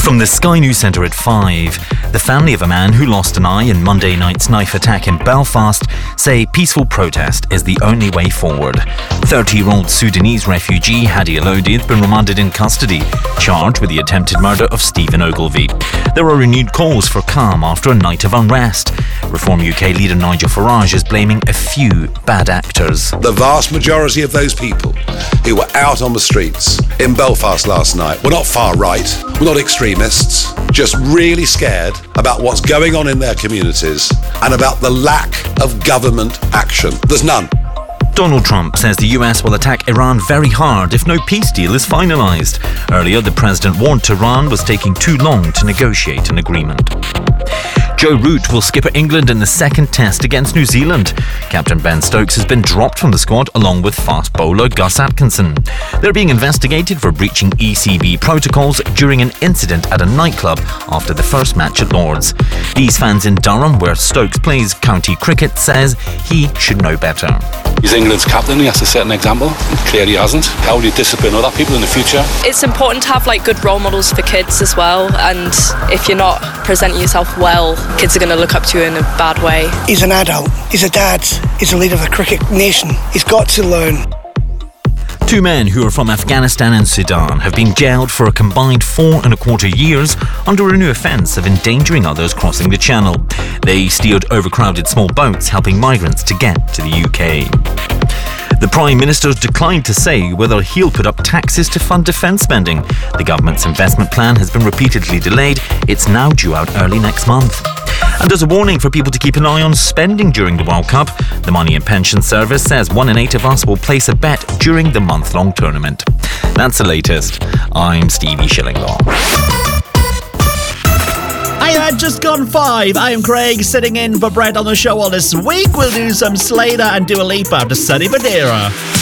From the Sky News Centre at 5, the family of a man who lost an eye in Monday night's knife attack in Belfast say peaceful protest is the only way forward. 30-year-old Sudanese refugee Hadi Elodi has been remanded in custody, charged with the attempted murder of Stephen Ogilvie. There are renewed calls for calm after a night of unrest. Reform UK leader Nigel Farage is blaming a few bad actors. The vast majority of those people who were out on the streets in Belfast last night were not far right, were not extremists, just really scared about what's going on in their communities and about the lack of government action. There's none. Donald Trump says the US will attack Iran very hard if no peace deal is finalised. Earlier, the president warned Tehran was taking too long to negotiate an agreement. Joe Root will skipper England in the second test against New Zealand. Captain Ben Stokes has been dropped from the squad along with fast bowler Gus Atkinson. They're being investigated for breaching ECB protocols during an incident at a nightclub after the first match at Lord's. These fans in Durham, where Stokes plays county cricket, says he should know better. He's England's captain, he has to set an example, and clearly hasn't. How will you discipline other people in the future? It's important to have good role models for kids as well, and if you're not presenting yourself well, kids are going to look up to you in a bad way. He's an adult, he's a dad, he's a leader of a cricket nation. He's got to learn. Two men who are from Afghanistan and Sudan have been jailed for a combined 4.25 years under a new offence of endangering others crossing the Channel. They steered overcrowded small boats, helping migrants to get to the UK. The Prime Minister's declined to say whether he'll put up taxes to fund defence spending. The government's investment plan has been repeatedly delayed. It's now due out early next month. And there's a warning for people to keep an eye on spending during the World Cup. The Money and Pension Service says 1 in 8 of us will place a bet during the month-long tournament. That's the latest. I'm Stevie Shillinglaw. I had just gone 5. I am Craig, sitting in for Brett on the show all this week. We'll do some Slater and Dua Lipa to Sonny Badera.